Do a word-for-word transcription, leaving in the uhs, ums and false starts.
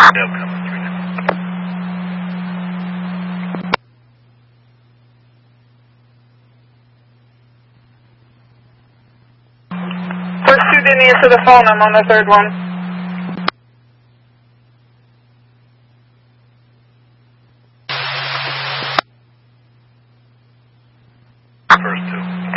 Deb coming three now. First two didn't answer the phone. I'm on the third one. First two.